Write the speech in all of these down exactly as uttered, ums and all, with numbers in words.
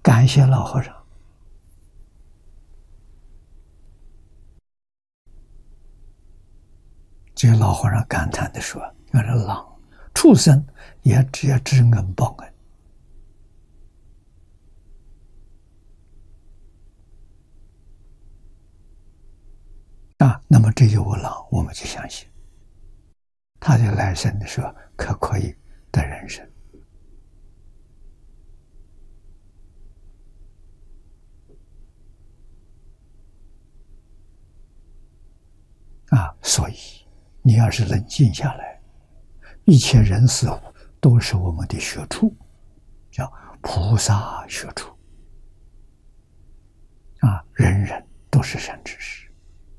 感谢老和尚。这个老和尚感叹地说：“原来狼、畜生也只要知恩报恩啊。那么这有狼，我们就相信他在来生的时候可可以得人生。啊，所以你要是冷静下来，一切人事物都是我们的学处，叫菩萨学处。啊，人人都是善知识，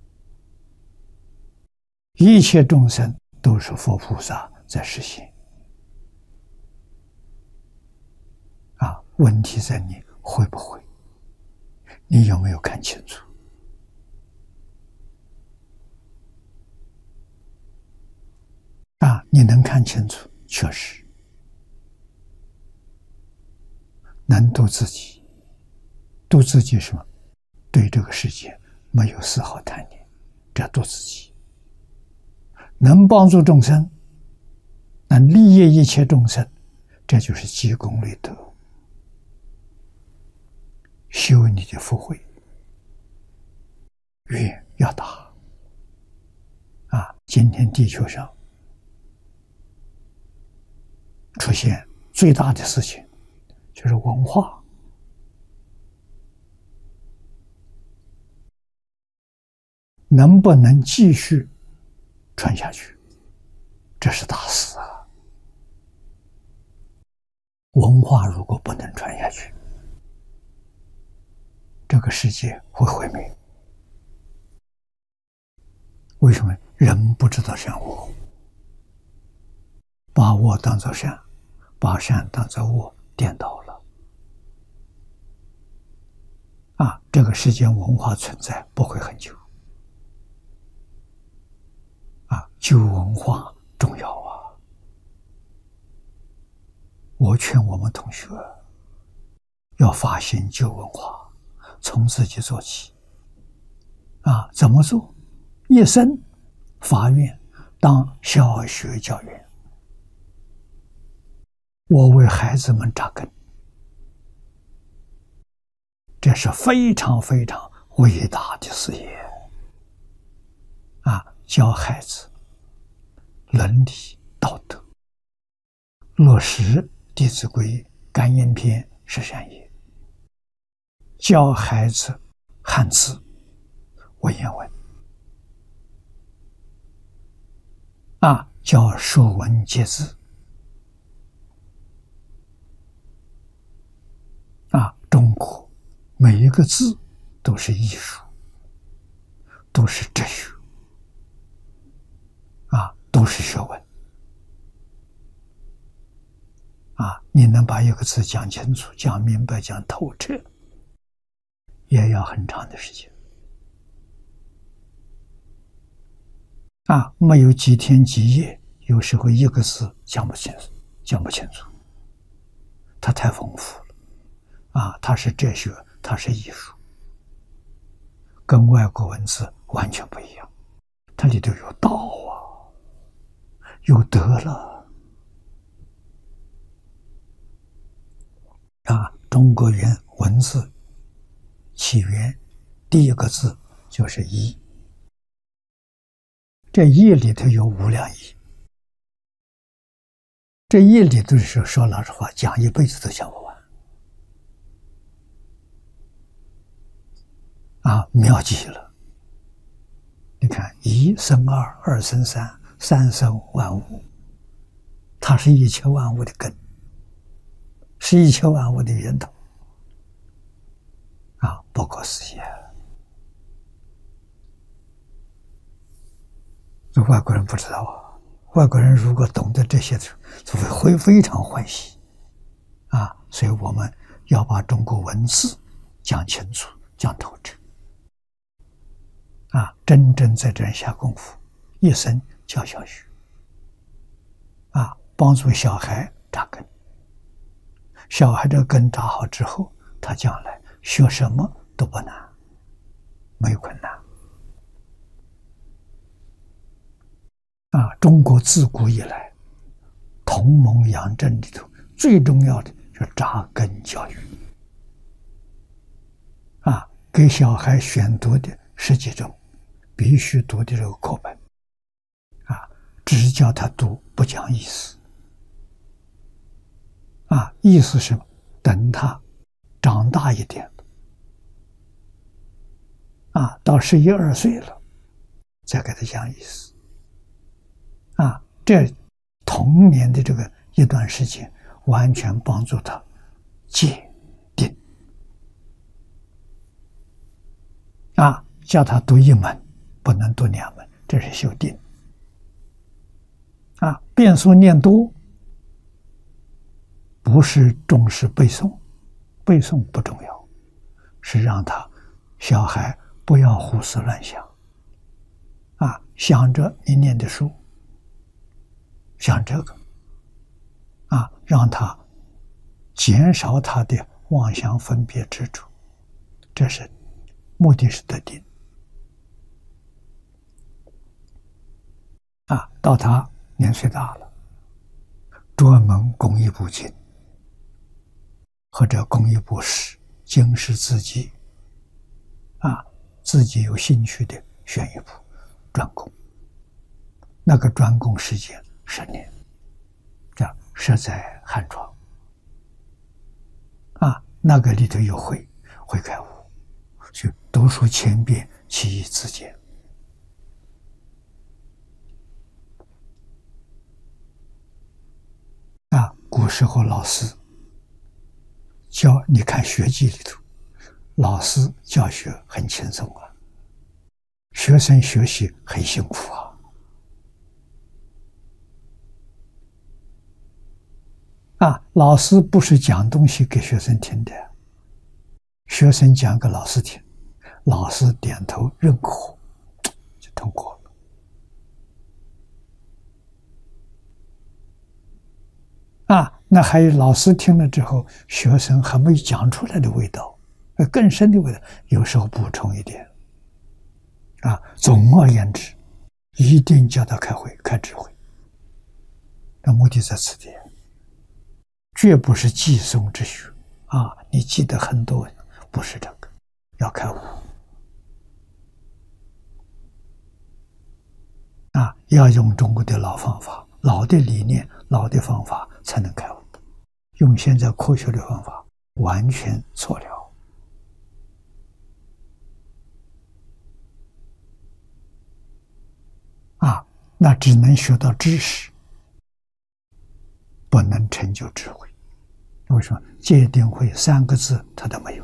一切众生都是佛菩萨在实现。啊，问题在你会不会？你有没有看清楚？啊，你能看清楚，确实能度自己，度自己什么？对这个世界没有丝毫贪念，这度自己。能帮助众生，能利益一切众生，这就是积功累德，修你的福慧，愿要大。啊，今天地球上出现最大的事情就是文化。能不能继续传下去，这是大事啊！文化如果不能传下去，这个世界会毁灭。为什么？人不知道善恶，把恶当作善，把善当作恶，颠倒了。啊，这个世间文化存在不会很久。啊，旧文化重要啊！我劝我们同学要发现旧文化，从自己做起。啊，怎么做？一生发愿当小学教员，我为孩子们扎根，这是非常非常伟大的事业。啊，教孩子伦理道德，落实《弟子规》感应篇十善业，教孩子汉字文言文，啊，教说文解字，啊，中国每一个字都是艺术，都是哲学。啊，都是学问。啊，你能把一个字讲清楚、讲明白、讲透彻，也要很长的时间。啊，没有几天几夜，有时候一个字讲不清楚，讲不清楚。它太丰富了。啊，它是哲学，它是艺术，跟外国文字完全不一样。它里头有道啊。有德了啊！中国原文字起源第一个字就是一，这一里头有无量义，这一里头是说老实话，讲一辈子都讲不完啊，妙极了！你看，一生二，二生三。三生万物，它是一切万物的根，是一切万物的源头，啊，不可思议！这外国人不知道啊，外国人如果懂得这些，就会非常欢喜，啊，所以我们要把中国文字讲清楚、讲透彻，啊，真正在这下功夫，一生。教小学，啊，帮助小孩扎根。小孩这根扎好之后， 他将来学什么都不难，没有困难。啊，中国自古以来，同盟养正里头最重要的就是扎根教育。啊，给小孩选读的十几种必须读的这个课本，啊，只教他读，不讲意思。啊，意思是等他长大一点，啊，到十一二岁了，再给他讲意思。啊，这童年的这个一段时间，完全帮助他戒定。啊，叫他读一门，不能读两门，这是修定。啊，变数念多，不是重视背诵，背诵不重要，是让他小孩不要胡思乱想。啊，想着你念的书，想这个，啊，让他减少他的妄想分别执着，这是目的是得定。啊，到他年岁大了，专门攻一部经，或者攻一部诗，经是自己啊自己有兴趣的选一部专攻，那个专攻时间十年，这样设在汉窗。啊，那个里头有会会开悟，就读书千遍，其义自见。啊，古时候老师教，你看学记里头，老师教学很轻松啊，学生学习很辛苦啊。啊，老师不是讲东西给学生听的，学生讲给老师听，老师点头认可，就通过了。啊，那还有老师听了之后，学生还没有讲出来的味道，更深的味道，有时候补充一点。啊，总而言之，一定叫他开会、开智慧。那目的在此地，绝不是记诵之学啊！你记得很多，不是这个，要开悟。啊，要用中国的老方法、老的理念、老的方法才能开悟。用现在科学的方法，完全错了。啊，那只能学到知识，不能成就智慧。为什么？戒定慧三个字他都没有。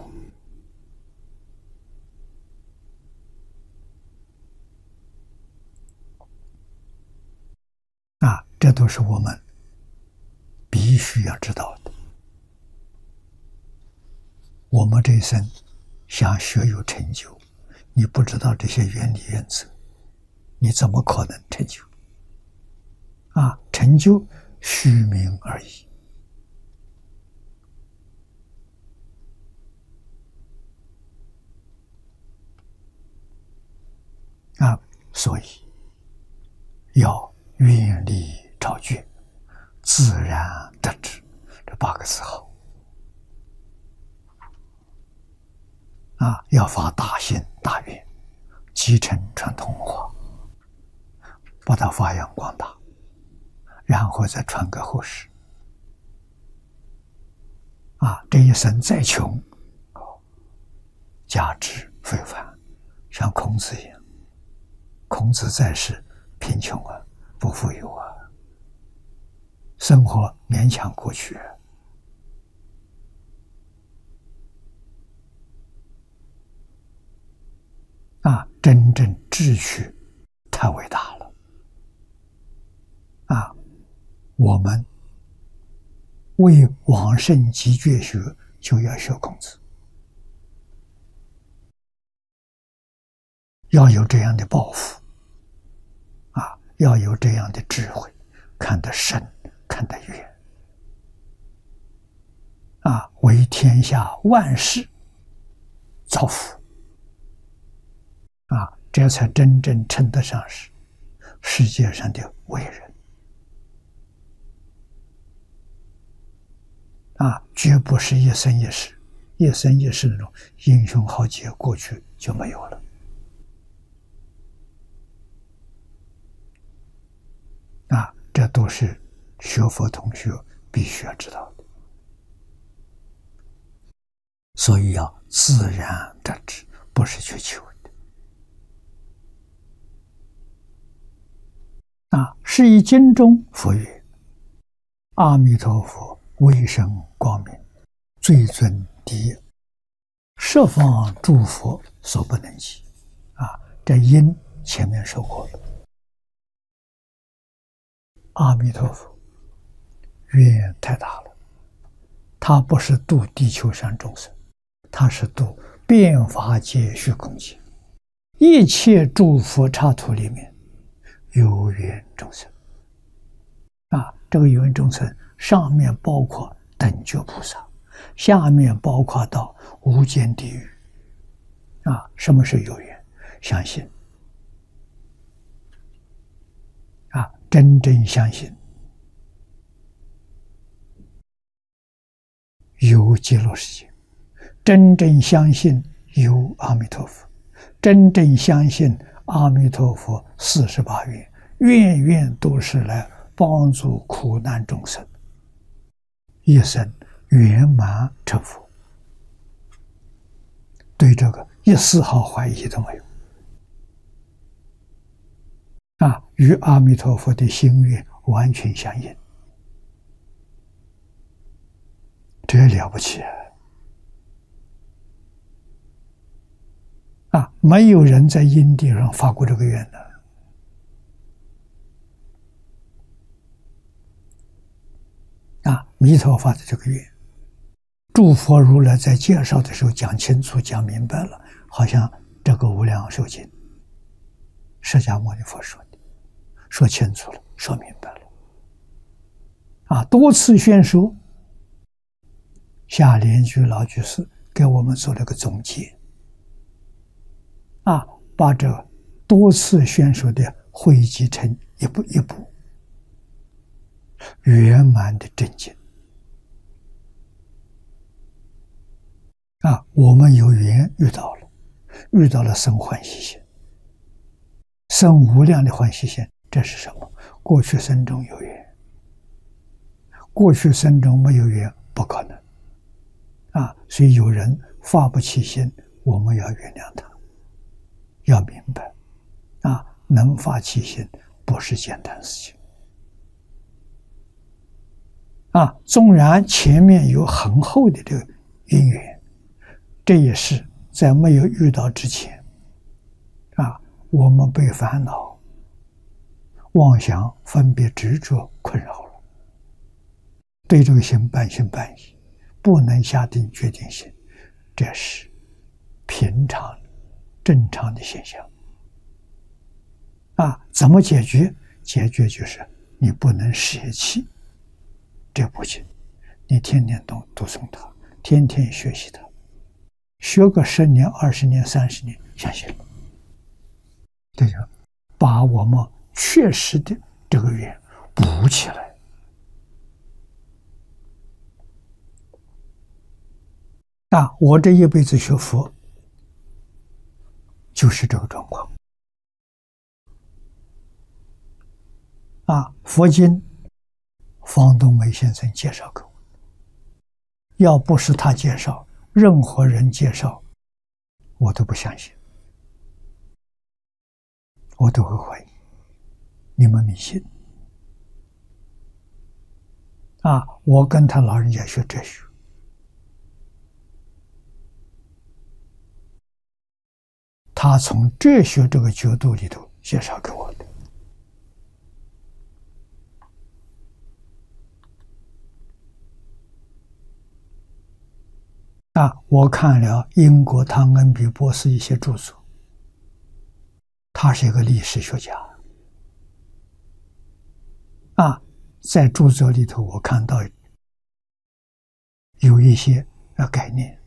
啊，这都是我们必须要知道的。我们这一生想学有成就，你不知道这些原理原则，你怎么可能成就？啊，成就虚名而已。啊，所以要愿力超绝，自然得之，这八个字好。啊，要发大心大愿，集成传统文化，把它发扬光大，然后再传给后世。啊，这一生再穷，价值非凡，像孔子一样。孔子在世贫穷啊，不富有啊，生活勉强过去。啊，真正志趣太伟大了。啊，我们为往圣继绝学，就要学孔子，要有这样的抱负，啊，要有这样的智慧，看得深，看得远。啊，为天下万事造福啊，这才真正称得上是世界上的伟人啊，绝不是一生一世，一生一世那种英雄豪杰过去就没有了啊，这都是学佛同学必须要知道的，所以要自然得知，不是去求的啊。是以经中佛曰：阿弥陀佛威神光明，最尊第一，十方诸佛所不能及啊。这因前面说过了，阿弥陀佛愿太大了，他不是度地球上众生，他是度遍法界虚空界一切诸佛刹土里面有缘众生啊。这个有缘众生上面包括等觉菩萨，下面包括到无间地狱啊。什么是有缘？相信啊，真正相信有极乐世界，真正相信有阿弥陀佛，真正相信阿弥陀佛四十八愿，愿愿都是来帮助苦难众生一生圆满成佛，对这个一丝毫怀疑都没有啊，与阿弥陀佛的心愿完全相应，这了不起啊！没有人在因地上发过这个愿的啊！弥陀发的这个愿，诸佛如来在介绍的时候讲清楚、讲明白了，好像这个《无量寿经》，释迦牟尼佛说的，说清楚了，说明白了啊！多次宣说。下莲居老居士给我们做了个总结啊，把这多次宣说的汇集成一部一部圆满的正经啊。我们有缘遇到了，遇到了生欢喜心，生无量的欢喜心，这是什么？过去生中有缘，过去生中没有缘不可能啊，所以有人发不起心，我们要原谅他，要明白啊，能发起心不是简单事情啊。纵然前面有很厚的这个因缘，这也是在没有遇到之前啊，我们被烦恼、妄想、分别、执着困扰了，对这个心半信半疑，不能下定决定性，这是平常正常的现象啊。怎么解决？解决就是你不能舍弃这部经，你天天读读诵它，天天学习它，学个十年、二十年、三十年，相信了，这就把我们确实的这个缘补起来。啊，我这一辈子学佛，就是这个状况。啊，佛经，方东梅先生介绍给我，要不是他介绍，任何人介绍，我都不相信，我都会怀疑，你们迷信。啊，我跟他老人家学哲学。他从哲学这个角度里头介绍给我的啊，我看了英国汤恩比博士一些著作，他是一个历史学家啊，在著作里头我看到有一些啊概念。